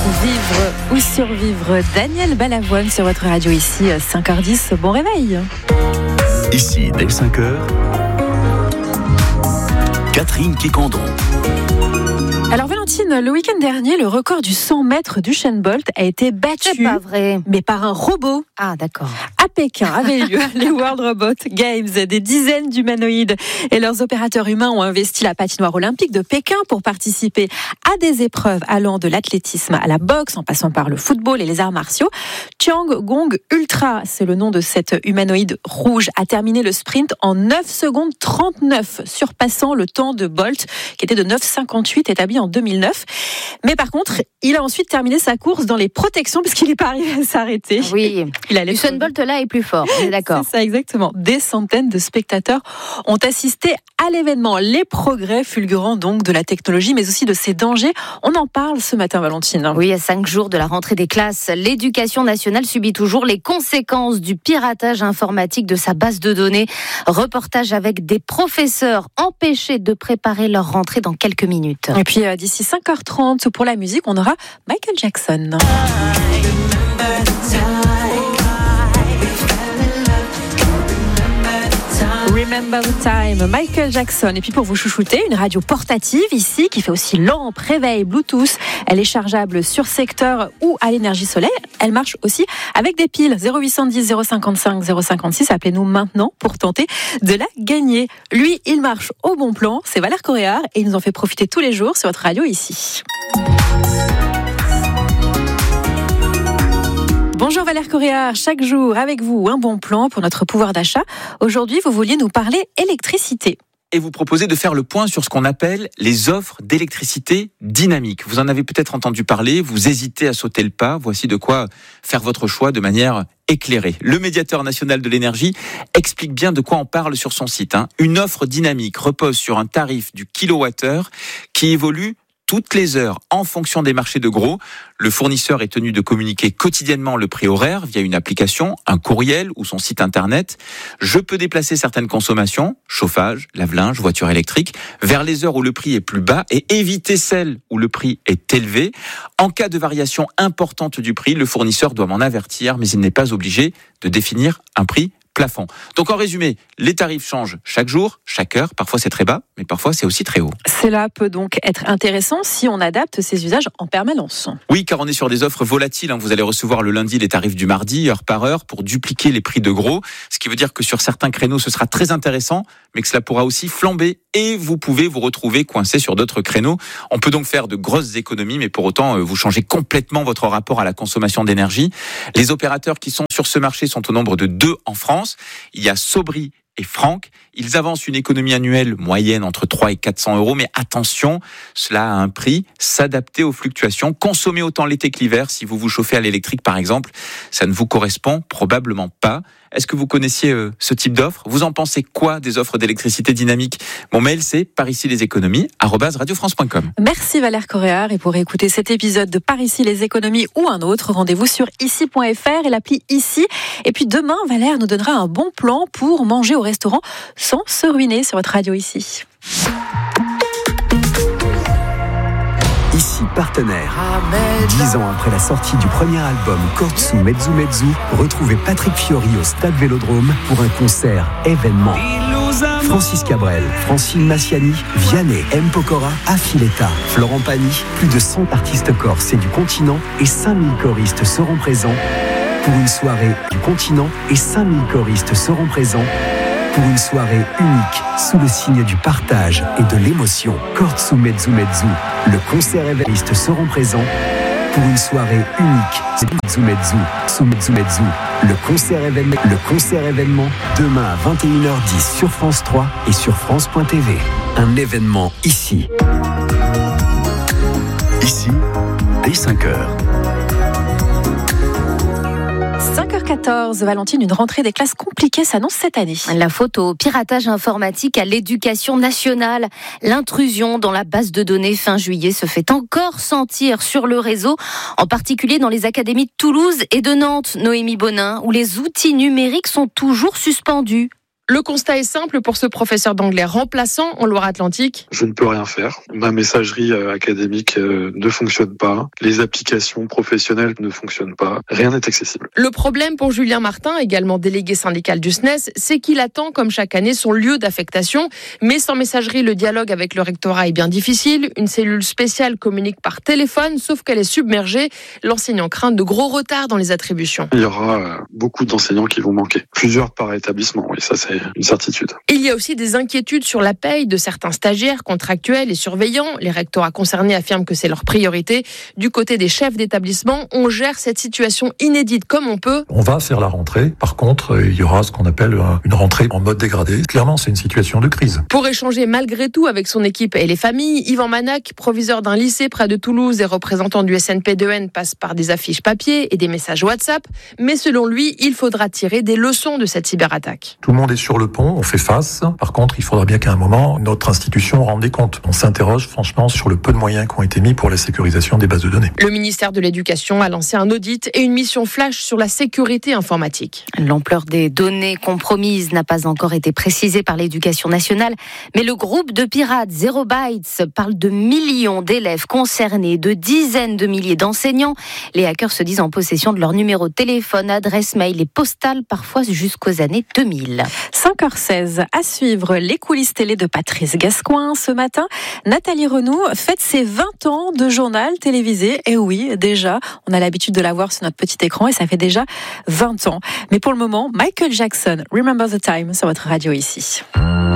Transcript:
Vivre ou survivre, Daniel Balavoine sur votre radio ici, 5h10, bon réveil. Ici, dès 5h, Catherine Quécandon. Alors Valentine, le week-end dernier, le record du 100 mètres d'Usain Bolt a été battu. C'est pas vrai. Mais par un robot. Ah, d'accord. À Pékin avaient lieu les World Robot Games. Des dizaines d'humanoïdes et leurs opérateurs humains ont investi la patinoire olympique de Pékin pour participer à des épreuves allant de l'athlétisme à la boxe, en passant par le football et les arts martiaux. Tiangong Ultra, c'est le nom de cet humanoïde rouge, a terminé le sprint en 9 secondes 39, surpassant le temps de Bolt, qui était de 9,58, établi en 2009. Mais par contre, il a ensuite terminé sa course dans les protections, puisqu'il n'est pas arrivé à s'arrêter. Oui, Usain Bolt là est plus fort, on est d'accord. C'est ça, exactement. Des centaines de spectateurs ont assisté à l'événement. Les progrès fulgurants donc de la technologie, mais aussi de ses dangers. On en parle ce matin, Valentine. Oui, à 5 jours de la rentrée des classes, l'éducation nationale subit toujours les conséquences du piratage informatique de sa base de données. Reportage avec des professeurs empêchés de préparer leur rentrée dans quelques minutes. Et puis d'ici 5h30, pour la musique, on aura Michael Jackson. Remember the Time, Michael Jackson. Et puis pour vous chouchouter, une radio portative ici qui fait aussi lampe, réveil, Bluetooth. Elle est chargeable sur secteur ou à l'énergie solaire. Elle marche aussi avec des piles. 0810 055 056. Appelez-nous maintenant pour tenter de la gagner. Lui, il marche au bon plan. C'est Valère Coréard et il nous en fait profiter tous les jours sur votre radio ici. Bonjour Valère Coréard, chaque jour avec vous un bon plan pour notre pouvoir d'achat. Aujourd'hui, vous vouliez nous parler électricité. Et vous proposez de faire le point sur ce qu'on appelle les offres d'électricité dynamique. Vous en avez peut-être entendu parler, vous hésitez à sauter le pas. Voici de quoi faire votre choix de manière éclairée. Le médiateur national de l'énergie explique bien de quoi on parle sur son site. Une offre dynamique repose sur un tarif du kilowattheure qui évolue toutes les heures en fonction des marchés de gros. Le fournisseur est tenu de communiquer quotidiennement le prix horaire via une application, un courriel ou son site internet. Je peux déplacer certaines consommations, chauffage, lave-linge, voiture électrique, vers les heures où le prix est plus bas et éviter celles où le prix est élevé. En cas de variation importante du prix, le fournisseur doit m'en avertir, mais il n'est pas obligé de définir un prix plafond. Donc en résumé, les tarifs changent chaque jour, chaque heure. Parfois c'est très bas, mais parfois c'est aussi très haut. Cela peut donc être intéressant si on adapte ses usages en permanence. Oui, car on est sur des offres volatiles. Vous allez recevoir le lundi les tarifs du mardi, heure par heure, pour dupliquer les prix de gros. Ce qui veut dire que sur certains créneaux, ce sera très intéressant, mais que cela pourra aussi flamber et vous pouvez vous retrouver coincé sur d'autres créneaux. On peut donc faire de grosses économies, mais pour autant, vous changez complètement votre rapport à la consommation d'énergie. Les opérateurs qui sont sur ce marché sont au nombre de 2 en France. Il y a Sobri et Franck. Ils avancent une économie annuelle moyenne entre 3 et 400 euros. Mais attention, cela a un prix. S'adapter aux fluctuations. Consommer autant l'été que l'hiver. Si vous vous chauffez à l'électrique, par exemple, ça ne vous correspond probablement pas. Est-ce que vous connaissiez ce type d'offre ? Vous en pensez quoi des offres d'électricité dynamique ? Mon mail, c'est parici-les-économies@radiofrance.com. Merci Valère Coréard. Et pour écouter cet épisode de Par ici les économies ou un autre, rendez-vous sur ici.fr et l'appli Ici. Et puis demain, Valère nous donnera un bon plan pour manger au restaurant sans se ruiner sur votre radio ici. Ici partenaire. 10 ans après la sortie du premier album Kortsu Mezzu Mezzu, retrouvez Patrick Fiori au Stade Vélodrome pour un concert événement. Francis Cabrel, Francine Massiani, Vianney, M. Pokora, Affiletta, Florent Pagny, plus de 100 artistes corses et du continent et 5000 choristes seront présents pour une soirée du continent et 5000 choristes seront présents pour une soirée unique sous le signe du partage et de l'émotion. Kortsu Mezzu Mezzu, le concert événements seront présents pour une soirée unique. Mezzu Mezzu, sous Mezzu Mezzu, le concert événement demain à 21h10 sur France 3 et sur France.tv. Un événement ici. Ici, dès 5h. 5h14, Valentine, une rentrée des classes compliquée s'annonce cette année. La faute au piratage informatique à l'éducation nationale. L'intrusion dans la base de données fin juillet se fait encore sentir sur le réseau, en particulier dans les académies de Toulouse et de Nantes, Noémie Bonin, où les outils numériques sont toujours suspendus. Le constat est simple pour ce professeur d'anglais remplaçant en Loire-Atlantique. Je ne peux rien faire. Ma messagerie académique ne fonctionne pas. Les applications professionnelles ne fonctionnent pas. Rien n'est accessible. Le problème pour Julien Martin, également délégué syndical du SNES, c'est qu'il attend comme chaque année son lieu d'affectation. Mais sans messagerie, le dialogue avec le rectorat est bien difficile. Une cellule spéciale communique par téléphone, sauf qu'elle est submergée. L'enseignant craint de gros retards dans les attributions. Il y aura beaucoup d'enseignants qui vont manquer. Plusieurs par établissement, oui, ça c'est une certitude. Il y a aussi des inquiétudes sur la paye de certains stagiaires, contractuels et surveillants. Les rectorats concernés affirment que c'est leur priorité. Du côté des chefs d'établissement, on gère cette situation inédite comme on peut. On va faire la rentrée. Par contre, il y aura ce qu'on appelle une rentrée en mode dégradé. Clairement, c'est une situation de crise. Pour échanger malgré tout avec son équipe et les familles, Yvan Manac, proviseur d'un lycée près de Toulouse et représentant du SNP2N, passe par des affiches papier et des messages WhatsApp. Mais selon lui, il faudra tirer des leçons de cette cyberattaque. Tout le monde est sur le pont, on fait face. Par contre, il faudra bien qu'à un moment, notre institution rende des comptes. On s'interroge franchement sur le peu de moyens qui ont été mis pour la sécurisation des bases de données. Le ministère de l'Éducation a lancé un audit et une mission flash sur la sécurité informatique. L'ampleur des données compromises n'a pas encore été précisée par l'Éducation nationale, mais le groupe de pirates Zero Bytes parle de millions d'élèves concernés, de dizaines de milliers d'enseignants. Les hackers se disent en possession de leur numéro de téléphone, adresse mail et postale, parfois jusqu'aux années 2000. 5h16, à suivre les coulisses télé de Patrice Gascoin. Ce matin, Nathalie Renaud fête ses 20 ans de journal télévisé. Et oui, déjà, on a l'habitude de la voir sur notre petit écran et ça fait déjà 20 ans. Mais pour le moment, Michael Jackson, Remember the Time sur votre radio ici.